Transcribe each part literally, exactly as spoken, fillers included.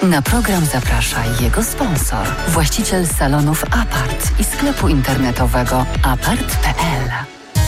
Na program zaprasza jego sponsor, właściciel salonów Apart i sklepu internetowego apart kropka p l.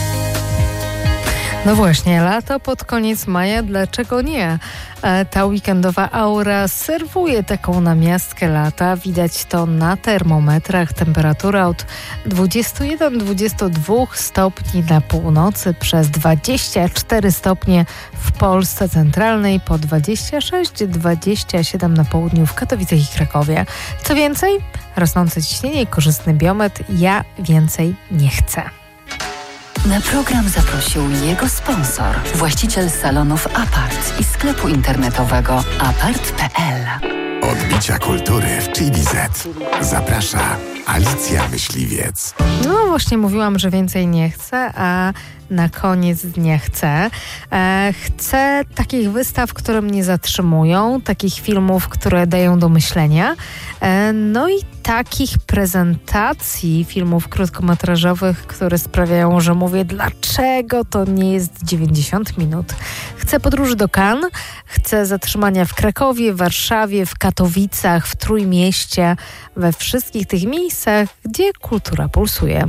No właśnie, lato pod koniec maja, dlaczego nie? Ta weekendowa aura serwuje taką namiastkę lata. Widać to na termometrach. Temperatura od dwudziestu jeden do dwudziestu dwóch stopni na północy, przez dwadzieścia cztery stopnie w Polsce centralnej, po dwadzieścia sześć do dwudziestu siedmiu na południu w Katowicach i Krakowie. Co więcej, rosnące ciśnienie i korzystny biometr. Ja więcej nie chcę. Na program zaprosił jego sponsor, właściciel salonów Apart i sklepu internetowego apart kropka p l. Odbicia kultury w Chili Z. Zaprasza Alicja Myśliwiec. No właśnie mówiłam, że więcej nie chcę, a na koniec dnia chcę. E, chcę takich wystaw, które mnie zatrzymują, takich filmów, które dają do myślenia, e, no i takich prezentacji filmów krótkometrażowych, które sprawiają, że mówię, dlaczego to nie jest dziewięćdziesiąt minut. Chcę podróży do Cannes, chcę zatrzymania w Krakowie, w Warszawie, w Katowicach, w Trójmieście, we wszystkich tych miejscach, gdzie kultura pulsuje.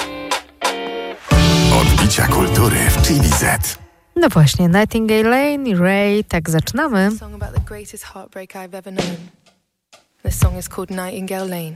Odbicia kultury w Chili Z. No właśnie, Nightingale Lane i Ray, tak zaczynamy. Song about the greatest heartbreak I've ever known. The song is called Nightingale Lane.